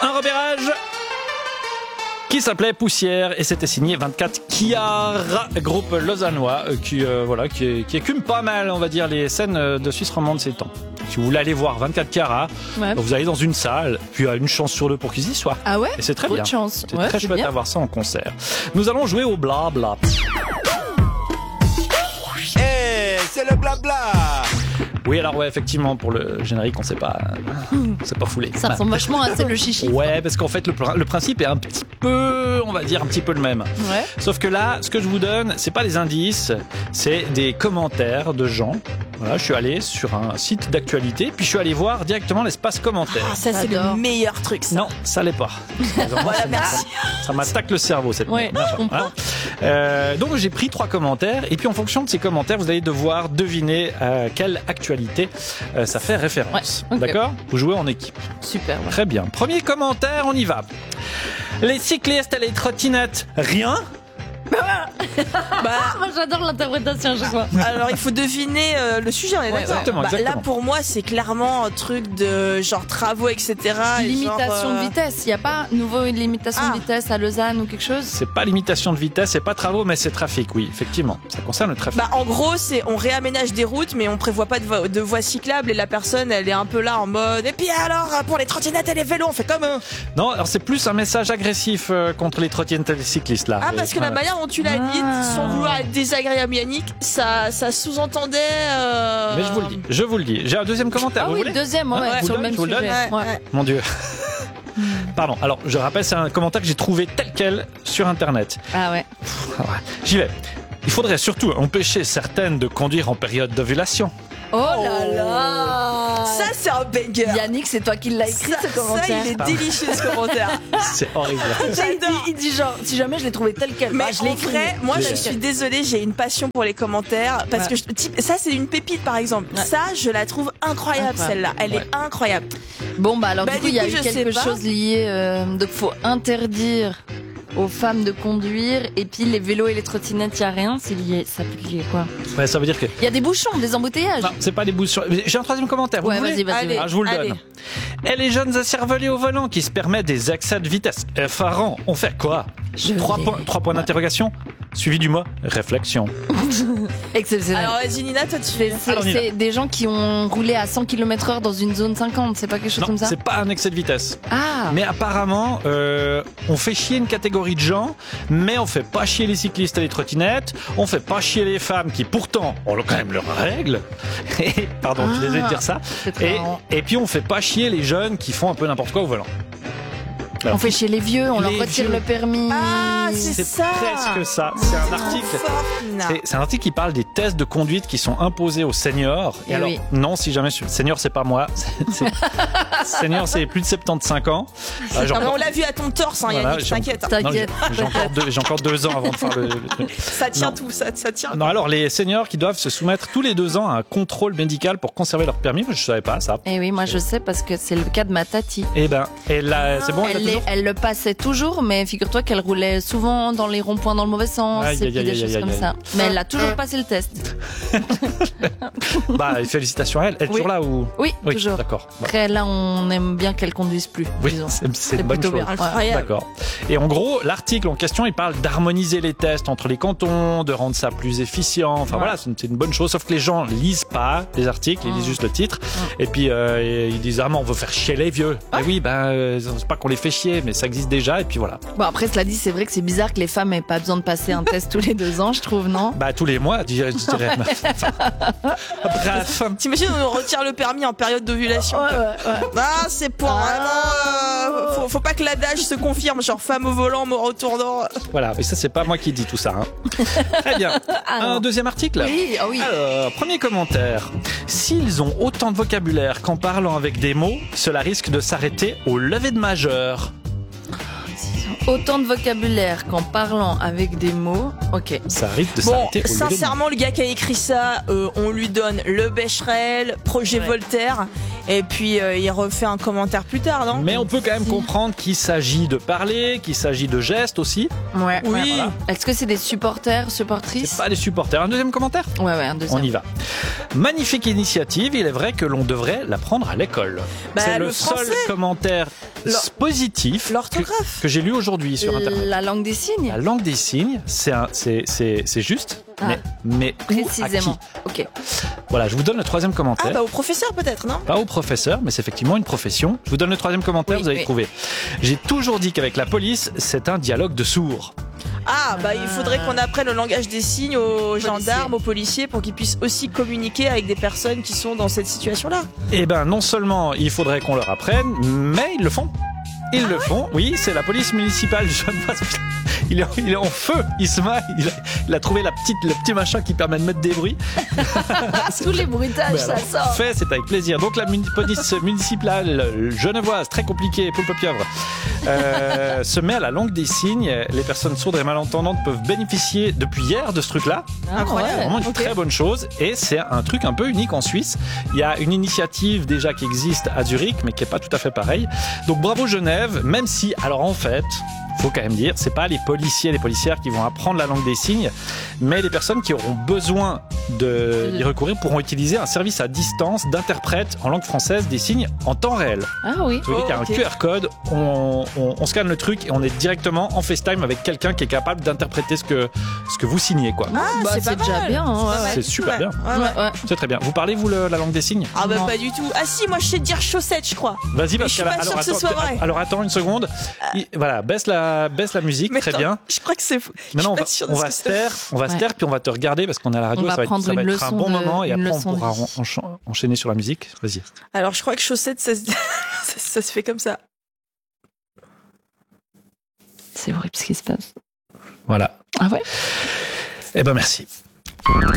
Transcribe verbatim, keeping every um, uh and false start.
un repérage qui s'appelait Poussière et c'était signé vingt-quatre Chiara, groupe lausannois euh, qui euh, voilà qui, qui écume pas mal, on va dire, les scènes de Suisse romande ces temps. Si vous voulez aller voir vingt-quatre Chiara, ouais. vous allez dans une salle, puis il y a une chance sur deux pour qu'ils y soient. Ah ouais. Et c'est très Trop bien. De chance. C'est ouais, très c'est chouette bien. d'avoir ça en concert. Nous allons jouer au blabla. Hey, c'est le blabla. Oui, alors ouais, effectivement, pour le générique, on sait pas, on s'est pas foulé. Ça ressemble bah. vachement à C'est le chichi. Ouais, parce qu'en fait, le, le principe est un petit peu, on va dire, un petit peu le même. Ouais. Sauf que là, ce que je vous donne, c'est pas des indices, c'est des commentaires de gens. Voilà, je suis allé sur un site d'actualité, puis je suis allé voir directement l'espace commentaires. Ah, ça, c'est J'adore. le meilleur truc, ça. Non, ça l'est pas. Voilà, merci. Ça m'attaque le cerveau, cette Ouais, merde. je comprends. Hein euh, donc, j'ai pris trois commentaires, et puis en fonction de ces commentaires, vous allez devoir deviner à quelle actualité euh, ça fait référence. Ouais, okay. D'accord ? Vous jouez en équipe. Super. Ouais. Très bien. Premier commentaire, on y va. Les cyclistes et les trottinettes, rien ? Bah, Moi j'adore l'interprétation à chaque fois. alors il faut deviner euh, le sujet, on est Ouais, d'accord. exactement, Bah, exactement. Là pour moi c'est clairement un truc de genre travaux et cetera. et Limitation genre, euh, de vitesse. Il n'y a pas nouveau une limitation Ah. de vitesse à Lausanne ou quelque chose? C'est pas limitation de vitesse, c'est pas travaux, mais c'est trafic, oui, effectivement. Ça concerne le trafic. Bah en gros c'est on réaménage des routes mais on prévoit pas de, vo- de voies cyclables et la personne elle est un peu là en mode et puis alors pour les trottinettes et les vélos on fait comme eux. Non, alors c'est plus un message agressif euh, contre les trottinettes et les cyclistes, là. Ah parce que la Ouais. manière dont tu l'as dit Ah. sans vouloir être désagréable Yannick ça, ça sous-entendait euh... Mais je vous le dis, je vous le dis. J'ai un deuxième commentaire, Ah vous oui, voulez ? deuxième, ouais, Hein, je vous sur le le même donne, je vous le sujet. donne. Ouais. Ouais. Mon Dieu. Pardon, alors je rappelle, c'est un commentaire que j'ai trouvé tel quel sur Internet. Ah ouais. Ah ouais. J'y vais. Il faudrait surtout empêcher certaines de conduire en période d'ovulation. Oh là là. Ça c'est un banger. Yannick, c'est toi qui l'as écrit ça, ce commentaire. ça, il est délicieux ce commentaire. C'est horrible. il, dit, il dit genre, si jamais je l'ai trouvé tel quel. Mais bah, je l'ai en écrit. vrai, moi Je je l'ai. suis désolée, j'ai une passion pour les commentaires parce Ouais. que je, type, ça c'est une pépite par exemple. Ouais. Ça je la trouve incroyable, Incroyable. celle-là, elle Ouais. est incroyable. Bon bah alors Bah, du coup du il y a coup, eu je quelque sais pas. chose lié, euh, donc faut interdire aux femmes de conduire et puis les vélos et les trottinettes il y a rien, c'est lié, ça peut lier quoi? Ouais, ça veut dire que... Il y a des bouchons, des embouteillages. Non, c'est pas des bouts sur... J'ai un troisième commentaire. Vous Ouais, voulez vas-y, vas-y. Allez. Ah, je vous le Allez. donne. Et les jeunes asservelés au volant qui se permettent des accès de vitesse effarants, on fait quoi ? Je Trois l'ai. points, trois points d'interrogation, suivi du mot réflexion. Exceptionnel. Alors vas-y Nina, toi tu C'est fais. c'est- Alors, on y va. c'est des gens qui ont roulé à cent kilomètres heure dans une zone cinquante, c'est pas quelque chose Non, comme ça? c'est pas un excès de vitesse. Ah. Mais apparemment, euh, on fait chier une catégorie de gens, mais on fait pas chier les cyclistes et les trottinettes, on fait pas chier les femmes qui pourtant ont quand même leurs règles. Et, pardon, je suis désolé de dire ça. C'est très Et, marrant. et puis on fait pas chier les jeunes qui font un peu n'importe quoi au volant. On fait chez les vieux, on Les leur retire vieux. le permis. Ah, c'est C'est ça. presque ça. C'est un Trop article. fort, Nina. C'est, c'est un article qui parle des tests de conduite qui sont imposés aux seniors. Et Eh alors, oui. non, si jamais senior, c'est pas moi. C'est, c'est- senior, c'est plus de soixante-quinze ans. Euh, j'ai Non, mais encore- on l'a vu à ton torse, hein, Voilà, Yannick, j'ai- t'inquiète. hein. non, j'ai, T'inquiète. j'ai encore deux, j'ai encore deux ans avant de faire le, le truc. Ça tient Non. tout, ça, ça tient. Non, alors les seniors qui doivent se soumettre tous les deux ans à un contrôle médical pour conserver leur permis. Moi, je savais pas ça. Eh oui, moi je sais parce que c'est le cas de ma tati. Eh ben, et là, c'est bon. elle a Elle, est- toujours- elle le passait toujours, mais figure-toi qu'elle roulait souvent dans les ronds-points dans le mauvais sens Aïe, et aïe, puis aïe, des aïe, choses aïe, comme aïe. ça. Mais elle a toujours passé le test. Bah, félicitations à elle. Elle est Oui. toujours là ou Oui, Oui, toujours. d'accord. Bah, Après là, on aime bien qu'elle conduise plus. oui, disons. c'est, c'est C'est une bonne plutôt chose. bien. Incroyable. D'accord. Et en gros, l'article en question, il parle d'harmoniser les tests entre les cantons, de rendre ça plus efficient. Enfin Ouais. voilà, c'est une, c'est une bonne chose. Sauf que les gens lisent pas les articles, ils lisent Mm. juste le titre. Et puis euh, et ils disent ah mais on veut faire chier les vieux. Ouais. Eh oui, ben euh, c'est pas qu'on les fait chier, mais ça existe déjà. Et puis voilà. Bon après cela dit, c'est vrai que c'est bizarre que les femmes aient pas besoin de passer un test tous les deux ans, je trouve, non? Bah tous les mois, je dirais. je dirais. Bref. T'imagines, on nous retire le permis en période d'ovulation. Ouais, quoi. ouais, ouais. Ah, c'est pour Ah. vraiment. euh, faut, faut pas que l'adage se confirme, genre femme au volant, mort au tournant. Voilà. Et ça c'est pas moi qui dis tout ça. Hein. Très bien. Ah, Un non. deuxième article. Oui, ah oui. Alors, premier commentaire. S'ils ont autant de vocabulaire qu'en parlant avec des mots, cela risque de s'arrêter au lever de majeur. Autant de vocabulaire qu'en parlant avec des mots. Ok. Ça risque de Bon, s'arrêter au lever de majeur. sincèrement, le gars qui a écrit ça, euh, on lui donne le Becherel, Projet Ouais. Voltaire. Et puis euh, il refait un commentaire plus tard, non? Mais on peut quand même comprendre qu'il s'agit de parler, qu'il s'agit de gestes aussi. Ouais. Oui. ouais, voilà. Est-ce que c'est des supporters, supportrices? C'est pas des supporters. Un deuxième commentaire? Ouais, ouais, un deuxième. On y va. Magnifique initiative, il est vrai que l'on devrait l'apprendre à l'école. Bah, c'est le, le seul français. commentaire L'or- positif que, L'orthographe. que j'ai lu aujourd'hui sur Internet. La langue des signes. La langue des signes, c'est un- c'est c'est c'est juste, Ah. mais mais où, à qui? Précisément. Ok. Voilà, je vous donne le troisième commentaire. Ah bah au professeur peut-être, non? Pas au professeur, mais c'est effectivement une profession. Je vous donne le troisième commentaire, Oui, vous allez oui. trouver. J'ai toujours dit qu'avec la police, c'est un dialogue de sourds. Ah bah il faudrait qu'on apprenne le langage des signes aux gendarmes, aux policiers, pour qu'ils puissent aussi communiquer avec des personnes qui sont dans cette situation-là. Eh ben, non seulement il faudrait qu'on leur apprenne, mais ils le font. Ils le font, oui, c'est la police municipale. Je ne sais pas, il est, il est en feu, il se met, il a, il a trouvé la petite, le petit machin qui permet de mettre des bruits. Tous les bruitages, Mais ça alors, sort. fait, c'est avec plaisir. Donc la muni- police municipale genevoise, très compliquée, poulpe pieuvre, euh, se met à la langue des signes. Les personnes sourdes et malentendantes peuvent bénéficier depuis hier de ce truc-là. Incroyable. C'est vraiment une Ok. très bonne chose et c'est un truc un peu unique en Suisse. Il y a une initiative déjà qui existe à Zurich, mais qui est pas tout à fait pareille. Donc bravo Genève, même si, alors en fait, faut quand même dire, c'est pas les policiers et les policières qui vont apprendre la langue des signes, mais les personnes qui auront besoin de y recourir pourront utiliser un service à distance d'interprète en langue française des signes en temps réel. Ah oui. Ça veut dire qu'il y a un Oh, ok. Q R code, on, on, on scanne le truc et on est directement en FaceTime avec quelqu'un qui est capable d'interpréter ce que, ce que vous signez, quoi. Ah, Bah, c'est pas c'est déjà mal. bien, hein, C'est pas ouais, mal C'est du super tout, bien. ouais. Ouais, ouais. Ouais, ouais. C'est très bien. Vous parlez, vous, le- la langue des signes? Ah bah Non. pas du tout. Ah si, moi je sais dire chaussettes, je crois. Vas-y, Mais parce je suis que pas sûre que ce soit vrai. alors attends une seconde. Il- voilà, baisse la, baisse la musique, Mais très attends, bien. Je crois que c'est fou. Maintenant, on je va, suis pas sûre on de va ce se que c'est. taire, on va se Ouais. taire, puis on va te regarder parce qu'on est à la radio, On va ça va être, prendre ça va une être un leçon bon de- moment et une après on leçon de pourra vie. en- encha- enchaîner sur la musique. Vas-y. Alors je crois que chaussettes, ça se, ça, ça se fait comme ça. C'est horrible ce qui se passe. Voilà. Ah ouais. Eh ben merci.